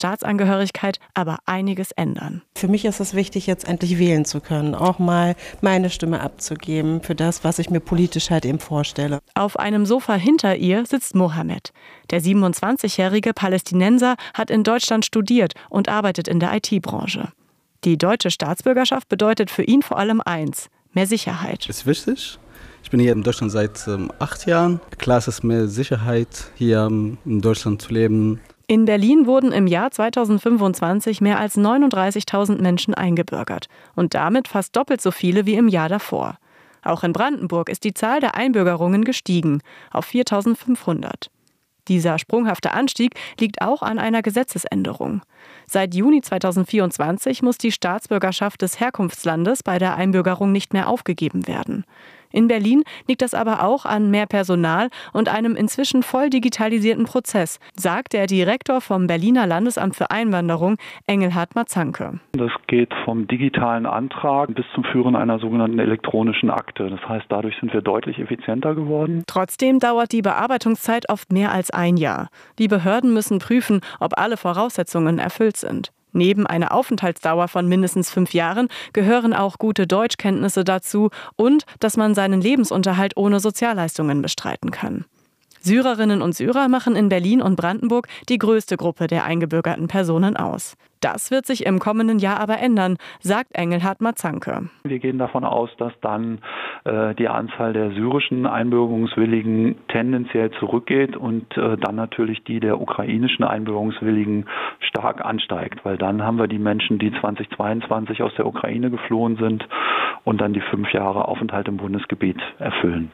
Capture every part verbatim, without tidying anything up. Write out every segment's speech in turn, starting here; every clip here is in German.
Staatsangehörigkeit aber einiges ändern. Für mich ist es wichtig, jetzt endlich wählen zu können, auch mal meine Stimme abzugeben für das, was ich mir politisch halt eben vorstelle. Auf einem Sofa hinter ihr sitzt Mohammed. Der siebenundzwanzigjährige Palästinenser hat in Deutschland studiert und arbeitet in der I T-Branche. Die deutsche Staatsbürgerschaft bedeutet für ihn vor allem eins: mehr Sicherheit. Das ist wichtig. Ich bin hier in Deutschland seit ähm, acht Jahren. Klar, es ist mehr Sicherheit, hier ähm, in Deutschland zu leben. In Berlin wurden im Jahr zweitausendfünfundzwanzig mehr als neununddreißigtausend Menschen eingebürgert und damit fast doppelt so viele wie im Jahr davor. Auch in Brandenburg ist die Zahl der Einbürgerungen gestiegen auf viertausendfünfhundert. Dieser sprunghafte Anstieg liegt auch an einer Gesetzesänderung. Seit Juni zweitausendvierundzwanzig muss die Staatsbürgerschaft des Herkunftslandes bei der Einbürgerung nicht mehr aufgegeben werden. In Berlin liegt das aber auch an mehr Personal und einem inzwischen voll digitalisierten Prozess, sagt der Direktor vom Berliner Landesamt für Einwanderung, Engelhard Mazanke. Das geht vom digitalen Antrag bis zum Führen einer sogenannten elektronischen Akte. Das heißt, dadurch sind wir deutlich effizienter geworden. Trotzdem dauert die Bearbeitungszeit oft mehr als ein Jahr. Die Behörden müssen prüfen, ob alle Voraussetzungen erfüllt sind. Neben einer Aufenthaltsdauer von mindestens fünf Jahren gehören auch gute Deutschkenntnisse dazu und dass man seinen Lebensunterhalt ohne Sozialleistungen bestreiten kann. Syrerinnen und Syrer machen in Berlin und Brandenburg die größte Gruppe der eingebürgerten Personen aus. Das wird sich im kommenden Jahr aber ändern, sagt Engelhard Mazanke. Wir gehen davon aus, dass dann äh, die Anzahl der syrischen Einbürgerungswilligen tendenziell zurückgeht und äh, dann natürlich die der ukrainischen Einbürgerungswilligen stark ansteigt. Weil dann haben wir die Menschen, die zweitausendzweiundzwanzig aus der Ukraine geflohen sind und dann die fünf Jahre Aufenthalt im Bundesgebiet erfüllen.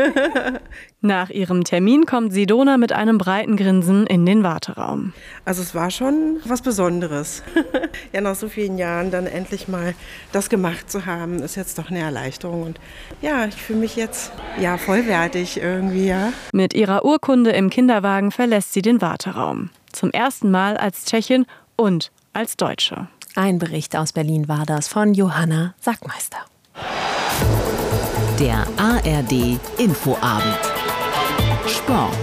Nach ihrem Termin kommt Sidona mit einem breiten Grinsen in den Warteraum. Also es war schon was Besonderes. Ja, nach so vielen Jahren dann endlich mal das gemacht zu haben, ist jetzt doch eine Erleichterung. Und ja, ich fühle mich jetzt ja vollwertig irgendwie, ja. Mit ihrer Urkunde im Kinderwagen verlässt sie den Warteraum. Zum ersten Mal als Tschechin und als Deutsche. Ein Bericht aus Berlin war das von Johanna Sackmeister. Der A R D Infoabend. Sport.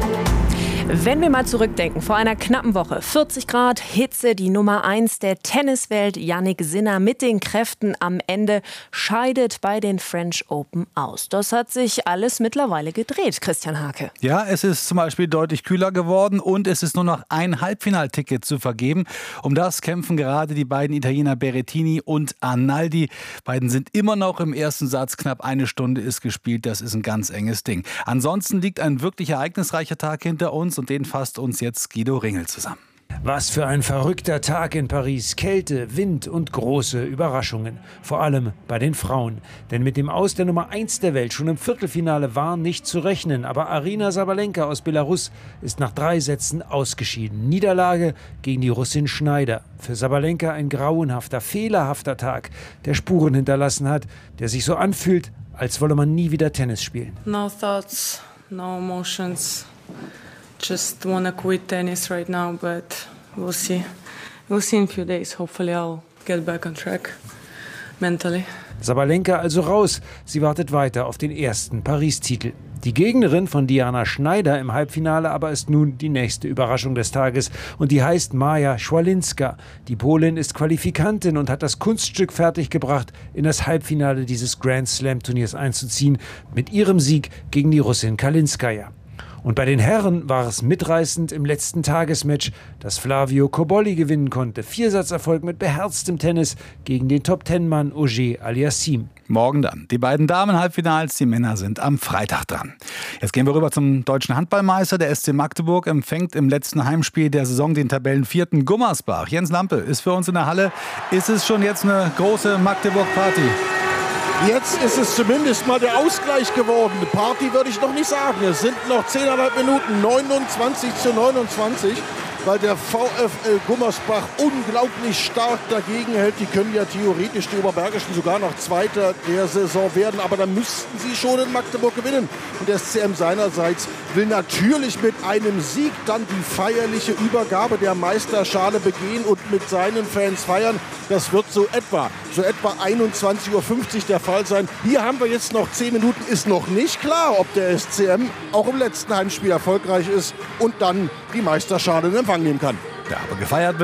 Wenn wir mal zurückdenken, vor einer knappen Woche, vierzig Grad, Hitze, die Nummer eins der Tenniswelt, Jannik Sinner mit den Kräften am Ende, scheidet bei den French Open aus. Das hat sich alles mittlerweile gedreht, Christian Hake. Ja, es ist zum Beispiel deutlich kühler geworden und es ist nur noch ein Halbfinalticket zu vergeben. Um das kämpfen gerade die beiden Italiener Berrettini und Arnaldi. Beiden sind immer noch im ersten Satz, knapp eine Stunde ist gespielt. Das ist ein ganz enges Ding. Ansonsten liegt ein wirklich ereignisreicher Tag hinter uns und den fasst uns jetzt Guido Ringel zusammen. Was für ein verrückter Tag in Paris. Kälte, Wind und große Überraschungen. Vor allem bei den Frauen. Denn mit dem Aus der Nummer eins der Welt schon im Viertelfinale war nicht zu rechnen. Aber Aryna Sabalenka aus Belarus ist nach drei Sätzen ausgeschieden. Niederlage gegen die Russin Schneider. Für Sabalenka ein grauenhafter, fehlerhafter Tag, der Spuren hinterlassen hat, der sich so anfühlt, als wolle man nie wieder Tennis spielen. No thoughts, no emotions. Just wanna quit tennis right now, but we'll see. We'll see in a few days. Hopefully I'll get back on track mentally. Sabalenka also raus. Sie wartet weiter auf den ersten Paris-Titel. Die Gegnerin von Diana Schneider im Halbfinale aber ist nun die nächste Überraschung des Tages. Und die heißt Maja Schwalinska. Die Polin ist Qualifikantin und hat das Kunststück fertiggebracht, in das Halbfinale dieses Grand Slam-Turniers einzuziehen. Mit ihrem Sieg gegen die Russin Kalinskaya. Und bei den Herren war es mitreißend im letzten Tagesmatch, das Flavio Cobolli gewinnen konnte. Viersatzerfolg mit beherztem Tennis gegen den Top-Ten-Mann Auger Aliassime. Morgen dann. Die beiden Damen-Halbfinals, die Männer sind am Freitag dran. Jetzt gehen wir rüber zum deutschen Handballmeister. Der S C Magdeburg empfängt im letzten Heimspiel der Saison den Tabellenvierten Gummersbach. Jens Lampe ist für uns in der Halle. Ist es schon jetzt eine große Magdeburg-Party? Jetzt ist es zumindest mal der Ausgleich geworden. Party würde ich noch nicht sagen. Es sind noch zehneinhalb Minuten, neunundzwanzig zu neunundzwanzig, weil der VfL Gummersbach unglaublich stark dagegen hält. Die können ja theoretisch die Oberbergischen sogar noch Zweiter der Saison werden, aber dann müssten sie schon in Magdeburg gewinnen. Und der S C M seinerseits will natürlich mit einem Sieg dann die feierliche Übergabe der Meisterschale begehen und mit seinen Fans feiern. Das wird so etwa, so etwa einundzwanzig Uhr fünfzig der Fall sein. Hier haben wir jetzt noch zehn Minuten. Ist noch nicht klar, ob der S C M auch im letzten Heimspiel erfolgreich ist und dann die Meisterschale in Empfang nehmen kann. Ja, aber gefeiert wird